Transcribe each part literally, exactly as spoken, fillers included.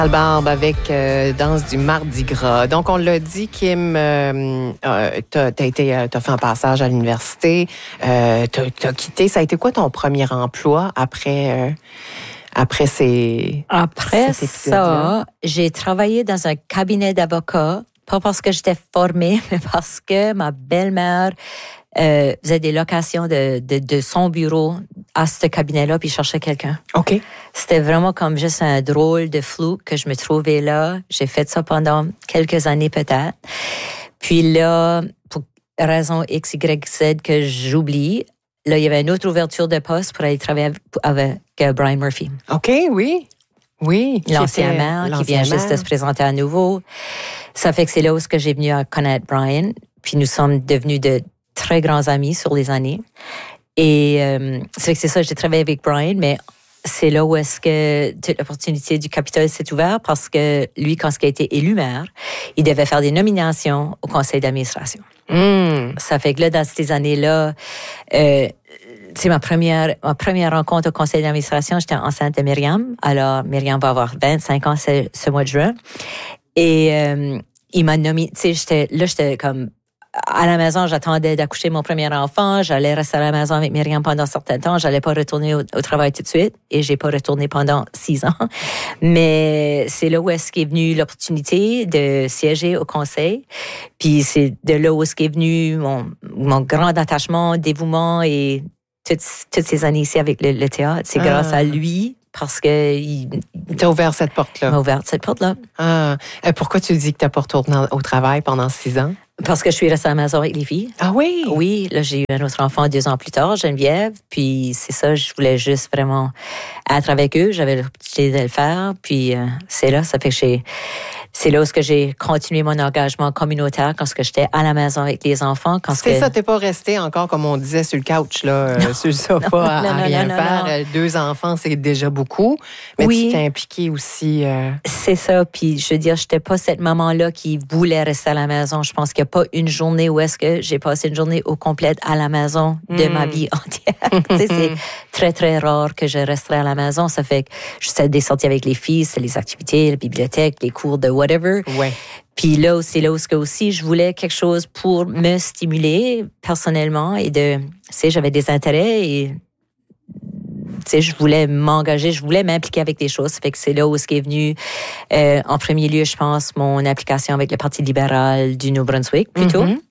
Barbe avec euh, Danse du Mardi Gras. Donc, on l'a dit, Kim, euh, euh, t'as, t'as, été, euh, t'as fait un passage à l'université, euh, t'as, t'as quitté. Ça a été quoi ton premier emploi après, euh, après ces Après ça, j'ai travaillé dans un cabinet d'avocats, pas parce que j'étais formée, mais parce que ma belle-mère euh, faisait des locations de, de, de son bureau à ce cabinet-là, puis cherchait quelqu'un. OK. C'était vraiment comme juste un drôle de flou que je me trouvais là. J'ai fait ça pendant quelques années peut-être. Puis là, pour raison X, Y, Z que j'oublie, là, il y avait une autre ouverture de poste pour aller travailler avec, avec Brian Murphy. OK, oui. Oui. L'ancien maire qui vient juste de se présenter à nouveau. Ça fait que c'est là où j'ai venu à connaître Brian. Puis nous sommes devenus de très grands amis sur les années. Et euh, c'est que c'est ça, j'ai travaillé avec Brian, mais c'est là où est-ce que toute l'opportunité du Capitole s'est ouverte parce que lui, quand il a été élu maire, il devait faire des nominations au conseil d'administration. Mm. Ça fait que là, dans ces années-là, euh, c'est ma première, ma première rencontre au conseil d'administration. J'étais enceinte de Myriam. Alors, Myriam va avoir vingt-cinq ans ce, ce mois de juin. Et euh, il m'a nommé, tu sais, j'étais, là, j'étais comme à la maison, j'attendais d'accoucher mon premier enfant. J'allais rester à la maison avec Myriam pendant un certain temps. J'allais pas retourner au, au travail tout de suite. Et j'ai pas retourné pendant six ans. Mais c'est là où est-ce qu'est venue l'opportunité de siéger au conseil. Puis c'est de là où est-ce qu'est venu mon, mon grand attachement, dévouement et toutes, toutes ces années ici avec le, le théâtre. C'est ah. grâce à lui. Parce que il t'a ouvert cette porte-là. M'a ouvert cette porte-là. Ah. Et pourquoi tu dis que t'as pas retourné au travail pendant six ans? Parce que je suis restée à la maison avec les filles. Ah oui? Oui, là, j'ai eu un autre enfant deux ans plus tard, Geneviève. Puis c'est ça, je voulais juste vraiment être avec eux. J'avais l'opportunité de le faire. Puis euh, c'est là, ça fait que j'ai... C'est là où j'ai continué mon engagement communautaire quand j'étais à la maison avec les enfants. Quand c'est que... ça, t'es pas resté encore, comme on disait, sur le couch, là, non, sur le sofa, non, à, non, à rien non, non, faire. Non. Deux enfants, c'est déjà beaucoup. Mais oui, tu t'es impliquée aussi. Euh... C'est ça. Puis, je veux dire, j'étais pas cette maman-là qui voulait rester à la maison. Je pense qu'il n'y a pas une journée où est-ce que j'ai passé une journée au complète à la maison de mm. ma vie entière. Tu sais, c'est très, très rare que je resterai à la maison. Ça fait que je faisais des sorties avec les filles, c'est les activités, la bibliothèque, les cours de whatever. Ouais. Puis là, c'est là où aussi je voulais quelque chose pour me stimuler personnellement et de, tu sais, j'avais des intérêts et, tu sais, je voulais m'engager, je voulais m'impliquer avec des choses. Ça fait que c'est là où ce qui est venu, euh, en premier lieu, je pense, mon application avec le Parti libéral du Nouveau-Brunswick, plutôt. Mm-hmm.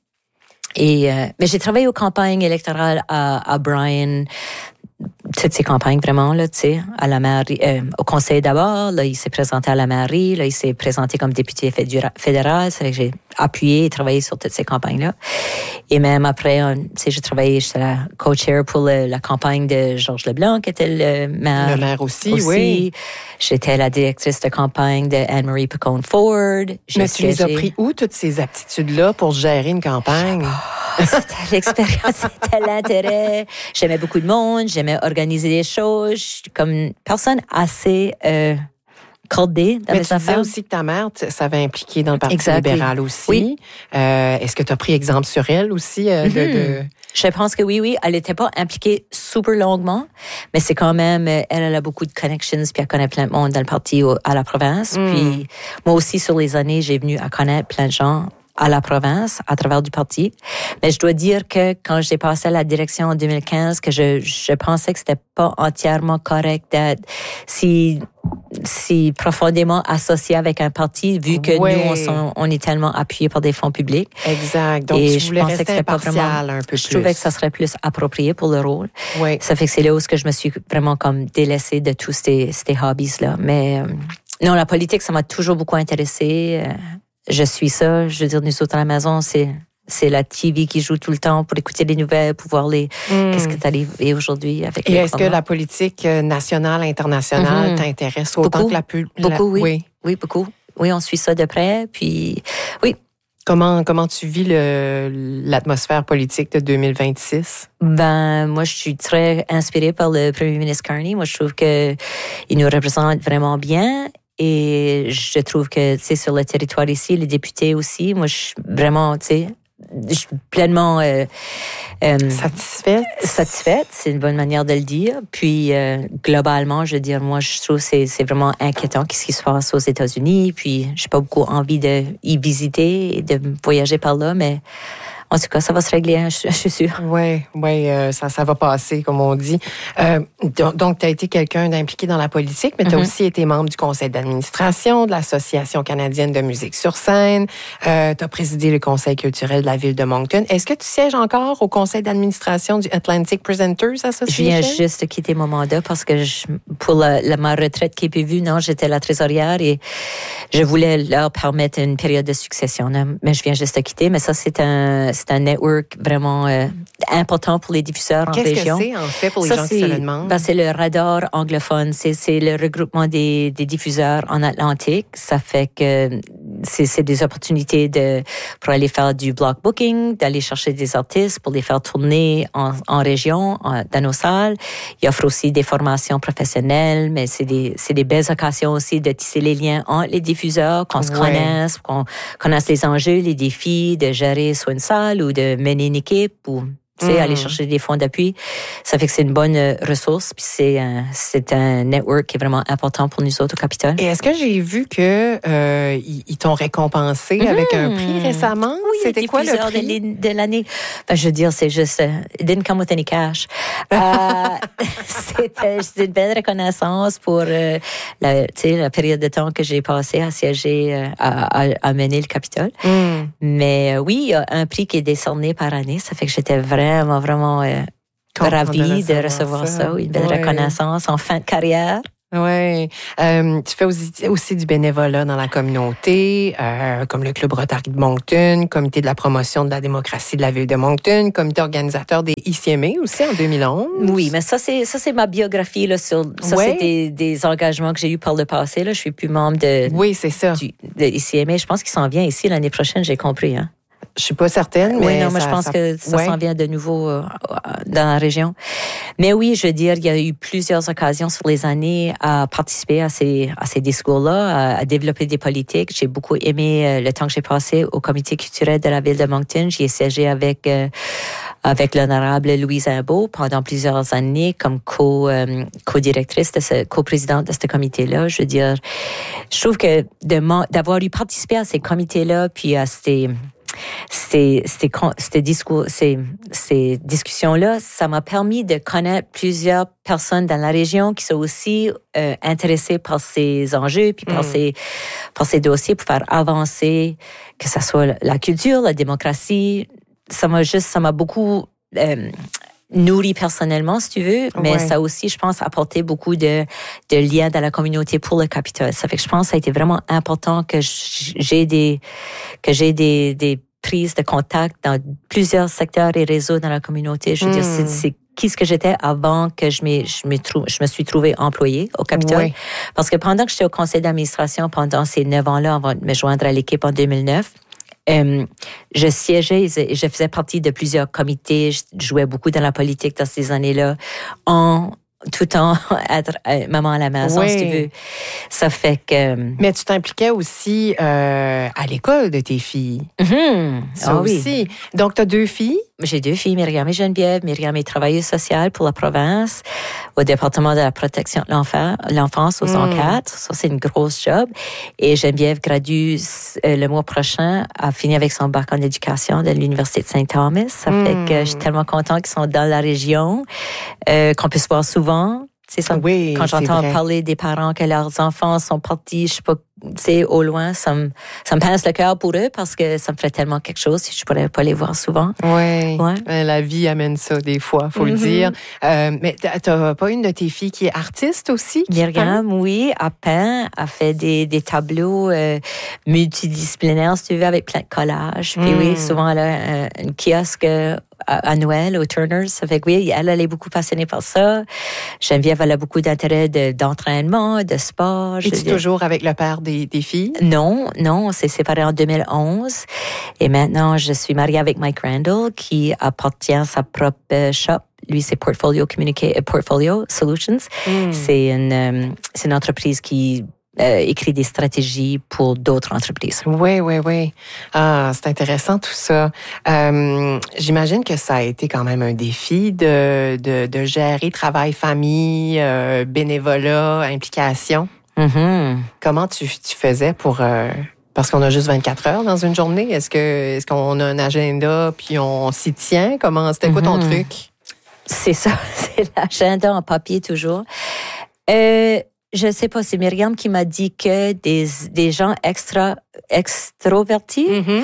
Et, euh, mais j'ai travaillé aux campagnes électorales à, à Brian, toutes ces campagnes vraiment là, tu sais, à la mairie, euh, au conseil d'abord. Là, il s'est présenté à la mairie. Là, il s'est présenté comme député fédéral. C'est vrai que j'ai appuyé et travaillé sur toutes ces campagnes-là. Et même après, tu sais, j'ai travaillé, j'étais la co-chair pour le, la campagne de Georges Leblanc, qui était le maire. Le maire aussi, aussi. oui. J'étais la directrice de campagne de Anne-Marie Picone-Ford. Mais tu les as pris où, toutes ces aptitudes-là, pour gérer une campagne? Oh, c'était l'expérience, c'était l'intérêt. J'aimais beaucoup de monde, j'aimais organiser des choses. Je suis comme une personne assez euh, cordée dans Mais mes tu affaires. disais aussi que ta mère, ça va impliquer dans le Parti exactly. libéral aussi. Oui. Euh, est-ce que tu as pris exemple sur elle aussi? Euh, mm-hmm. de, de... Je pense que oui, oui. Elle n'était pas impliquée super longuement, mais c'est quand même, elle, elle a beaucoup de connections, puis elle connaît plein de monde dans le parti au, à la province. Mm. Puis moi aussi, sur les années, j'ai venu à connaître plein de gens à la province, à travers du parti. Mais je dois dire que quand j'ai passé à la direction en deux mille quinze, que je, je pensais que c'était pas entièrement correct d'être si, si profondément associé avec un parti, vu que ouais. nous, on, sont, on est tellement appuyés par des fonds publics. Exact. Donc, et tu voulais je pensais rester que c'était pas vraiment, un peu je plus. trouvais que ça serait plus approprié pour le rôle. Oui. Ça fait que c'est là où je me suis vraiment comme délaissée de tous ces, ces hobbies-là. Mais euh, non, la politique, ça m'a toujours beaucoup intéressée. Euh, Je suis ça. Je veux dire, nous autres à la maison, c'est, c'est la T V qui joue tout le temps pour écouter les nouvelles, pour voir les, mm. qu'est-ce qui est arrivé aujourd'hui avec Et les est-ce que la politique nationale, internationale mm-hmm. t'intéresse autant beaucoup, que la plus... Beaucoup, oui. oui. Oui, beaucoup. Oui, on suit ça de près. Puis, oui. Comment, comment tu vis le, l'atmosphère politique de deux mille vingt-six? Ben, moi, je suis très inspirée par le premier ministre Carney. Moi, je trouve que il nous représente vraiment bien. Et je trouve que, tu sais, sur le territoire ici, les députés aussi, moi, je suis vraiment, tu sais, je suis pleinement euh, euh, satisfaite. Satisfaite, c'est une bonne manière de le dire. Puis euh, globalement, je veux dire, moi, je trouve que c'est, c'est vraiment inquiétant ce qui se passe aux États-Unis. Puis j'ai pas beaucoup envie de y visiter et de voyager par là, mais en tout cas, ça va se régler, hein, je, je suis sûre. Oui, oui, euh, ça, ça va passer, comme on dit. Euh, donc, tu as été quelqu'un d'impliqué dans la politique, mais tu as mm-hmm. aussi été membre du conseil d'administration de l'Association canadienne de musique sur scène. Euh, tu as présidé le conseil culturel de la ville de Moncton. Est-ce que tu sièges encore au conseil d'administration du Atlantic Presenters Association? Je viens juste de quitter mon mandat parce que je, pour la, la, ma retraite qui est prévue, non, j'étais la trésorière et je voulais leur permettre une période de succession. Là, mais je viens juste de quitter. Mais ça, c'est un... C'est un network vraiment euh, important pour les diffuseurs en Qu'est-ce région. Qu'est-ce que c'est, en fait, pour les ça, gens qui se le demandent? Ben, c'est le radar anglophone. C'est, c'est le regroupement des, des diffuseurs en Atlantique. Ça fait que c'est, c'est des opportunités de, pour aller faire du block booking, d'aller chercher des artistes pour les faire tourner en, en région, en, dans nos salles. Il offre aussi des formations professionnelles, mais c'est des, c'est des belles occasions aussi de tisser les liens entre les diffuseurs, qu'on se ouais. connaisse, qu'on connaisse les enjeux, les défis, de gérer soit une salle ou de mener une équipe ou tu sais, mmh. aller chercher des fonds d'appui. Ça fait que c'est une bonne ressource, puis c'est un, c'est un network qui est vraiment important pour nous autres au Capitole. Et est-ce que j'ai vu que euh, ils, ils t'ont récompensé mmh. avec un prix récemment? Oui, c'était quoi le prix de, de l'année? Ben, je veux dire, c'est juste, uh, it didn't come with any cash. uh, c'était, c'était une belle reconnaissance pour euh, la, tu sais, la période de temps que j'ai passé à siéger, euh, à, à, à mener le Capitole. Mmh. Mais euh, oui, il y a un prix qui est décerné par année. Ça fait que j'étais vraiment Vraiment, vraiment euh, ravie de recevoir ça. ça. Oui, une belle ouais. reconnaissance en fin de carrière. Oui. Euh, tu fais aussi, aussi du bénévolat dans la communauté, euh, comme le Club Rotary de Moncton, Comité de la promotion de la démocratie de la ville de Moncton, comité organisateur des I C M A aussi en deux mille onze. Oui, mais ça, c'est, ça, c'est ma biographie. Là, sur, ça, ouais. c'est des, des engagements que j'ai eus par le passé. Là. Je suis plus membre de, oui, c'est ça. Du, de I C M A. Je pense qu'il s'en vient ici l'année prochaine, j'ai compris. Hein? Je suis pas certaine, mais oui, non, mais ça, je pense ça, que ça ouais. s'en vient de nouveau euh, dans la région. Mais oui, je veux dire, il y a eu plusieurs occasions sur les années à participer à ces à ces discours-là, à, à développer des politiques. J'ai beaucoup aimé euh, le temps que j'ai passé au comité culturel de la ville de Moncton. J'y ai siégé avec euh, avec l'honorable Louise Imbeau pendant plusieurs années comme co euh, co-directrice de ce co-présidente de ce comité-là. Je veux dire, je trouve que de d'avoir eu participé à ces comités-là, puis à ces Ces, ces, ces, discours, ces, ces discussions-là, ça m'a permis de connaître plusieurs personnes dans la région qui sont aussi euh, intéressées par ces enjeux, puis par, mm. ces, par ces dossiers pour faire avancer, que ce soit la culture, la démocratie. Ça m'a juste, ça m'a beaucoup euh, nourri personnellement, si tu veux, mais ouais. ça a aussi, je pense, apporté beaucoup de, de liens dans la communauté pour le Capitole. Ça fait que je pense que ça a été vraiment important que j'ai des, que j'ai des, des prises de contact dans plusieurs secteurs et réseaux dans la communauté. Je veux mm. dire, c'est, c'est qui ce que j'étais avant que je, je, me, trou, je me suis trouvée employée au Capitole. Oui. Parce que pendant que j'étais au conseil d'administration, pendant ces neuf ans-là, avant de me joindre à l'équipe en deux mille neuf, Euh, je siégeais et je faisais partie de plusieurs comités. Je jouais beaucoup dans la politique dans ces années-là, en tout en être euh, maman à la maison, oui. si tu veux. Ça fait que... Mais tu t'impliquais aussi euh, à l'école de tes filles. Mm-hmm. Ça oh, aussi. Oui. Donc, tu as deux filles? J'ai deux filles, Myriam et Geneviève. Myriam est travailleuse sociale pour la province, au département de la protection de l'enfant, l'enfance au cent quatre. Mm. Ça, c'est une grosse job. Et Geneviève gradue euh, le mois prochain, a fini avec son bac en éducation de l'Université de Saint Thomas. Ça mm. fait que je suis tellement contente qu'ils sont dans la région, euh, qu'on peut se voir souvent. C'est ça. Oui, quand j'entends parler des parents que leurs enfants sont partis, je sais pas, tu sais, au loin, ça me, ça me pince le cœur pour eux parce que ça me ferait tellement quelque chose si je pourrais pas les voir souvent. Oui. Ouais. La vie amène ça des fois, faut mm-hmm. le dire. Euh, mais t'as pas une de tes filles qui est artiste aussi? Myriam, oui, a peint, a fait des, des tableaux euh, multidisciplinaires, si tu veux, avec plein de collages. Puis mm. oui, souvent, elle a un, un kiosque à Noël, au Turner's. Ça fait que oui, elle, elle est beaucoup passionnée par ça. Geneviève, elle a beaucoup d'intérêt de, d'entraînement, de sport. Es-tu toujours avec le père des, des filles? Non, non, on s'est séparés en deux mille onze. Et maintenant, je suis mariée avec Mike Randall, qui appartient à sa propre shop. Lui, c'est Portfolio Communica- Portfolio Solutions. Mm. C'est une, euh, c'est une entreprise qui euh, écrit des stratégies pour d'autres entreprises. Oui, oui, oui. Ah, c'est intéressant tout ça. Euh, j'imagine que ça a été quand même un défi de, de, de gérer travail, famille, euh, bénévolat, implication. Mm-hmm. Comment tu, tu faisais pour... Euh, parce qu'on a juste vingt-quatre heures dans une journée. Est-ce que est-ce qu'on a un agenda puis on s'y tient? Comment, c'était quoi ton Mm-hmm. truc? C'est ça, c'est l'agenda en papier toujours. Euh, je sais pas, c'est Myriam qui m'a dit que des, des gens extra, extrovertis Mm-hmm.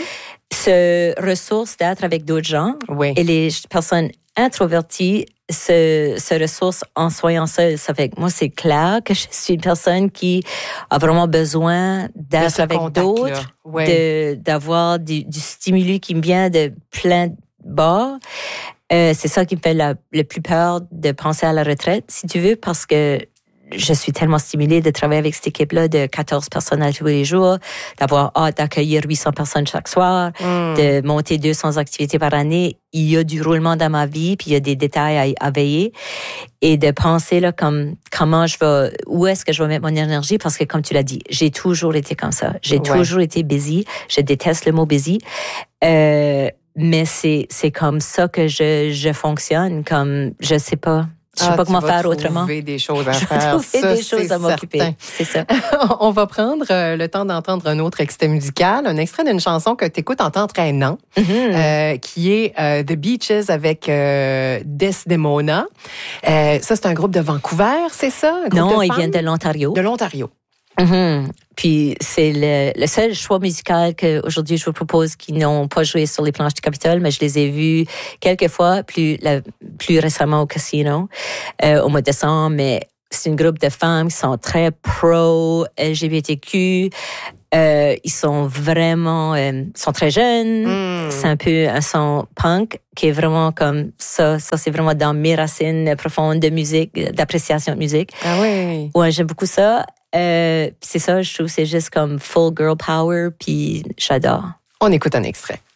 se ressourcent d'être avec d'autres gens. Oui. Et les personnes introverties se, se ressourcent en soyant seules. Ça fait que moi, c'est clair que je suis une personne qui a vraiment besoin d'être avec d'autres, ouais. de, d'avoir du, du stimuli qui me vient de plein de bords. Euh, c'est ça qui me fait la, le plus peur de penser à la retraite, si tu veux, parce que je suis tellement stimulée de travailler avec cette équipe-là de quatorze personnes à tous les jours, d'avoir hâte d'accueillir huit cents personnes chaque soir, mm. de monter deux cents activités par année. Il y a du roulement dans ma vie, puis il y a des détails à, à veiller. Et de penser là, comme comment je vais, où est-ce que je vais mettre mon énergie, parce que comme tu l'as dit, j'ai toujours été comme ça. J'ai ouais. toujours été busy. Je déteste le mot busy. Euh, Mais c'est, c'est comme ça que je, je fonctionne, comme, je sais pas. Je sais ah, pas comment faire trouver autrement. Trouver des choses à je faire. Trouver ça, des choses à m'occuper. Certain. C'est ça. On va prendre euh, le temps d'entendre un autre extrait musical, un extrait d'une chanson que tu écoutes en t'entraînant, mm-hmm. euh, qui est euh, The Beaches avec euh, Desdemona. Euh, ça, c'est un groupe de Vancouver, c'est ça? Un groupe non, de ils femmes? viennent de l'Ontario. De l'Ontario. Mm-hmm. Puis c'est le, le seul choix musical qu'aujourd'hui je vous propose qui n'ont pas joué sur les planches du Capitole, mais je les ai vus quelques fois, plus, la, plus récemment au casino, euh, au mois de décembre. Mais c'est un groupe de femmes qui sont très pro-L G B T Q. Euh, ils sont vraiment, euh, sont très jeunes. Mm. C'est un peu un son punk qui est vraiment comme ça. Ça, c'est vraiment dans mes racines profondes de musique, d'appréciation de musique. Ah oui. Ouais, j'aime beaucoup ça. Euh, c'est ça, je trouve que c'est juste comme full girl power, puis j'adore. On écoute un extrait.